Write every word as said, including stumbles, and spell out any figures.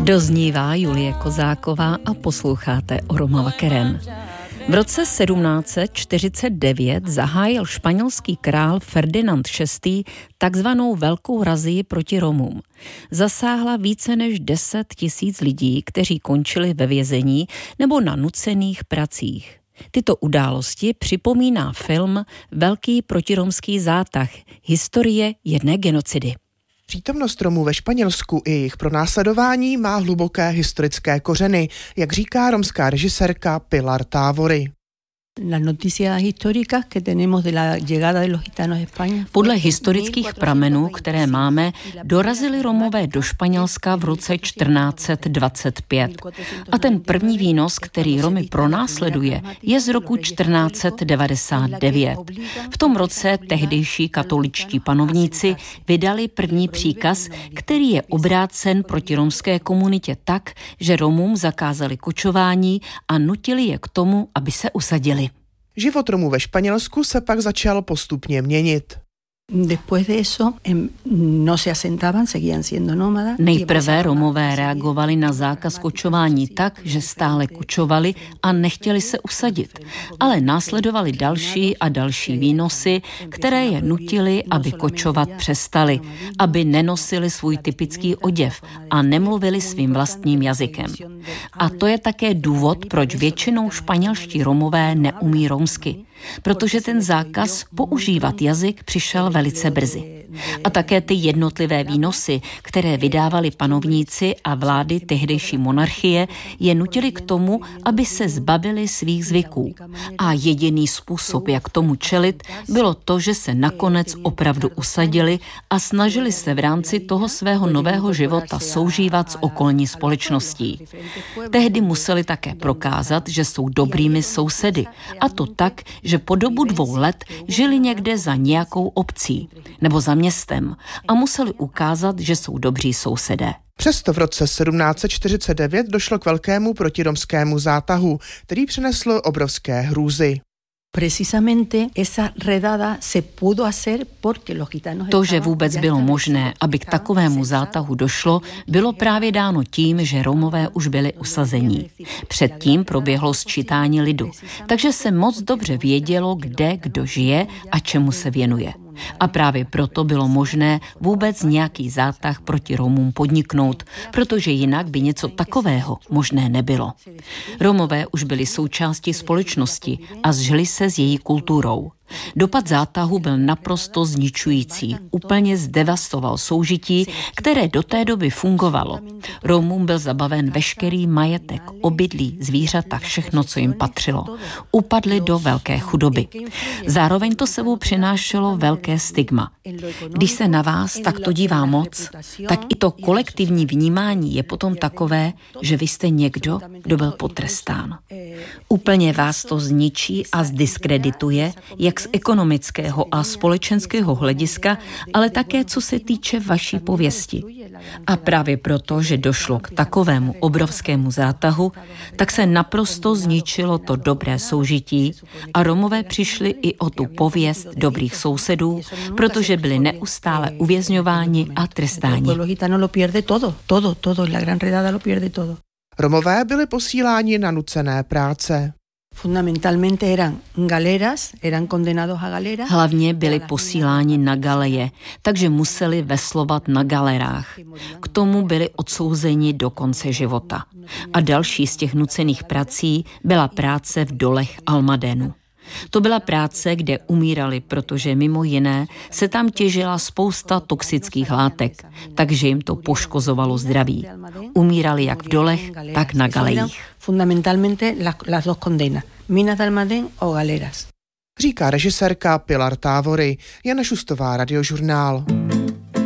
Doznívá Julie Kozáková a posloucháte Oroma Keren. V roce sedmnáct set čtyřicet devět zahájil španělský král Ferdinand šestý takzvanou velkou razii proti Romům. Zasáhla více než deset tisíc lidí, kteří končili ve vězení nebo na nucených pracích. Tyto události připomíná film Velký protiromský zátah, historie jedné genocidy. Přítomnost Romů ve Španělsku i jejich pronásledování má hluboké historické kořeny, jak říká romská režisérka Pilar Távory. Podle historických pramenů, které máme, dorazili Romové do Španělska v roce čtrnáct set dvacet pět. A ten první výnos, který Romy pronásleduje, je z roku čtrnáct set devadesát devět. V tom roce tehdejší katoličtí panovníci vydali první příkaz, který je obrácen proti romské komunitě tak, že Romům zakázali kočování a nutili je k tomu, aby se usadili. Život Romů ve Španělsku se pak začal postupně měnit. Nejprve Romové reagovali na zákaz kočování tak, že stále kočovali a nechtěli se usadit. Ale následovali další a další výnosy, které je nutily, aby kočovat přestali, aby nenosili svůj typický oděv a nemluvili svým vlastním jazykem. A to je také důvod, proč většinou španělští Romové neumí romsky. Protože ten zákaz používat jazyk přišel velice brzy. A také ty jednotlivé výnosy, které vydávali panovníci a vlády tehdejší monarchie, je nutili k tomu, aby se zbavili svých zvyků. A jediný způsob, jak tomu čelit, bylo to, že se nakonec opravdu usadili a snažili se v rámci toho svého nového života soužívat s okolní společností. Tehdy museli také prokázat, že jsou dobrými sousedy. A to tak, že po dobu dvou let žili někde za nějakou obcí nebo za městem a museli ukázat, že jsou dobří sousedé. Přesto v roce sedmnáct set čtyřicet devět došlo k velkému protiromskému zátahu, který přinesl obrovské hrůzy. To, že vůbec bylo možné, aby k takovému zátahu došlo, bylo právě dáno tím, že Romové už byli usazení. Předtím proběhlo sčítání lidu, takže se moc dobře vědělo, kde kdo žije a čemu se věnuje. A právě proto bylo možné vůbec nějaký zátah proti Romům podniknout, protože jinak by něco takového možné nebylo. Romové už byli součástí společnosti a zžili se s její kulturou. Dopad zátahu byl naprosto zničující, úplně zdevastoval soužití, které do té doby fungovalo. Romům byl zabaven veškerý majetek, obydlí, zvířata, všechno, co jim patřilo. Upadli do velké chudoby. Zároveň to sebou přinášelo velké stigma. Když se na vás takto dívá moc, tak i to kolektivní vnímání je potom takové, že vy jste někdo, kdo byl potrestán. Úplně vás to zničí a zdiskredituje, jak z ekonomického a společenského hlediska, ale také co se týče vaší pověsti. A právě proto, že došlo k takovému obrovskému zátahu, tak se naprosto zničilo to dobré soužití a Romové přišli i o tu pověst dobrých sousedů, protože byli neustále uvězňováni a trestáni. Romové byli posíláni na nucené práce. Hlavně byli posíláni na galeje, takže museli veslovat na galerách. K tomu byli odsouzeni do konce života. A další z těch nucených prací byla práce v dolech Almadénu. To byla práce, kde umírali, protože mimo jiné se tam těžila spousta toxických látek, takže jim to poškozovalo zdraví. Umírali jak v dolech, tak na galejích. Říká režisérka Pilar Távory, Jana Šustová, Radiožurnál.